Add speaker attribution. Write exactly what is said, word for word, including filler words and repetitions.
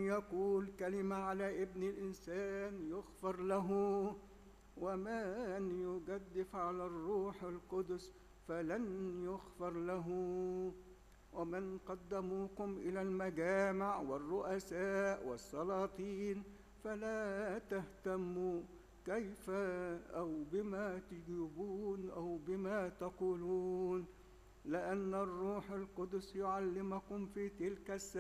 Speaker 1: يقول كلمة على ابن الإنسان يغفر له، ومن يجدف على الروح القدس فلن يغفر له. ومن قدموكم إلى المجامع والرؤساء والسلاطين فلا تهتموا كيف أو بما تجيبون أو بما تقولون، لأن الروح القدس يعلمكم في تلك الساعة